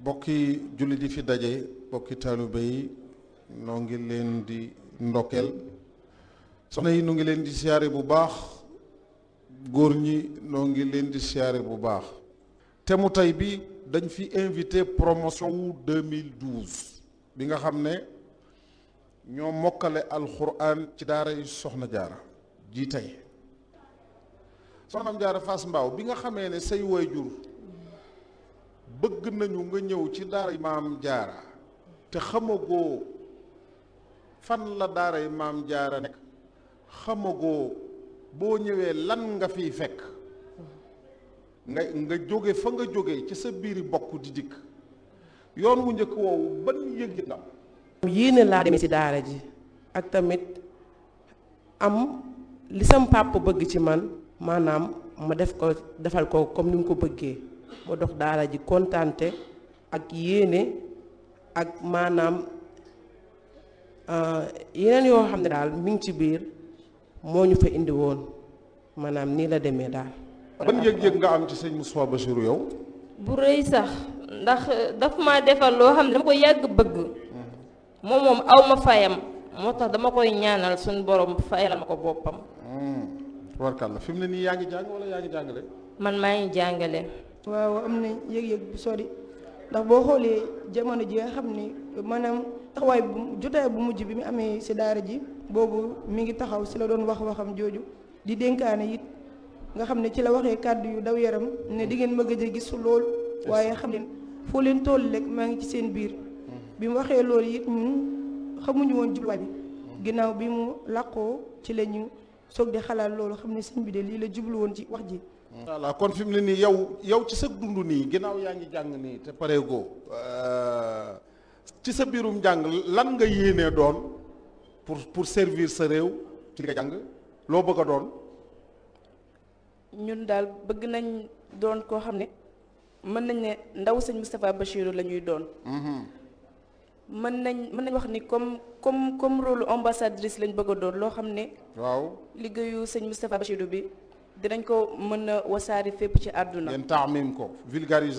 bokki jullit yi fi daje bokki taalibe yi noo ngi leen di ndokkeel soxna yi noo ngi leen di siyaare bu baax góor ñi noo ngi leen di siyaare bu baax te mu tey bi dañ fi invité promotion wu 2012 bi nga xam ne ñoo mokkale alxuraan ci daara yi soxna jaara ji tey soxna jaara Fass Mbao bi nga xamee ne say waajur bëgg nañu nga ñëw ci daara maam jaara te xamagoo fan la daara yi maam jaara nekk xamagoo boo ñëwee lan nga fiy fekk nga jóge fa nga jóge ci sa biiri bokk di dikk yoon wu njëkk woowu ban yëg la yéene laa demee ci daara ji ak tamit am li sam pàpp bëgg ci man maanaam ma defal ko comme ni mu ko bëggee ma dox daara ji kontante ak yéene ak maanaam yeneen yoo xam ne daal mi ngi ci biir moo ñu fa indi woon maanaam nii la demee daal. ban yëg-yëg nga am ci sëñ Moustapha Bassirou yow. bu rëy sax ndax daf ma defal loo xam ne dama ko yàgg bëgg moom aw ma fayam moo tax dama koy ñaanal suñu borom fayal ma ko boppam. tubarkàlla fi mu ne nii yaa ngi jàng wala yaa ngi jàngale. man maa ngi jàngale. waaw am na yëg-yëg bu sori ndax boo xoolee jamono ji nga xam ni maanaam taxawaay bu jotaay bu mujj bi mu amee si daara ji boobu mi ngi taxaw si la doon waxam jooju di dénkaane it nga xam ne ci la waxee kàddu yu daw yaram ne di ngeen ma gëj a gis lool waaye xam leen foo leen toll rek maa ngi ci seen biir bi mu waxee loolu it ñun xamuñu woon jubluwaay bi ginnaaw bi mu làqoo ci la ñu soog di xalaat loolu xam ne sëñ bi de lii la jublu woon ci wax ji. voilà kon fi mu ne nii yow ci sa dund nii ginnaaw yaa ngi jàng nii te pareegoo ci sa biirum jàng lan nga yéenee doon pour servir sa réew ci nga jàng loo bëgg a doon. ñun daal bëgg nañ doon koo xam ne mën nañ ne ndaw sëñ Moustapha Bassirou la ñuy doon. mën nañ wax ni comme rôle ambassadrice lañ bëgg a doon loo xam ne. waaw liggéeyu sëñ Moustapha Bassirou bi dinañ ko mën a wasaari fépp ci àdduna. ngeen taamim ko vulgariser